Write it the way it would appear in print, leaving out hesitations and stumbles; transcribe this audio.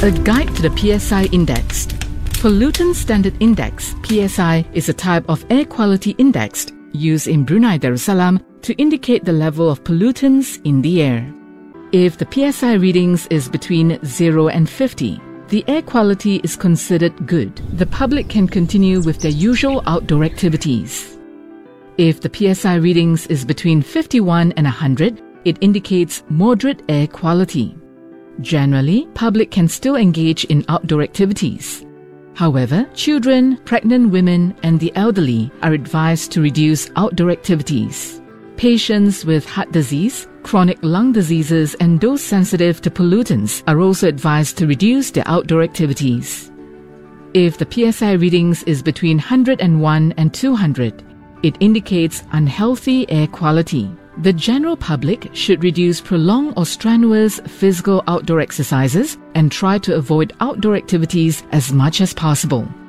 A guide to the PSI index. Pollutant Standard Index (PSI) is a type of air quality index used in Brunei Darussalam to indicate the level of pollutants in the air. If the PSI readings is between 0 and 50, the air quality is considered good. The public can continue with their usual outdoor activities. If the PSI readings is between 51 and 100, it indicates moderate air quality. Generally, public can still engage in outdoor activities. However, children, pregnant women, and the elderly are advised to reduce outdoor activities. Patients with heart disease, chronic lung diseases, and those sensitive to pollutants are also advised to reduce their outdoor activities. If the PSI readings is between 101 and 200, it indicates unhealthy air quality. The general public should reduce prolonged or strenuous physical outdoor exercises and try to avoid outdoor activities as much as possible.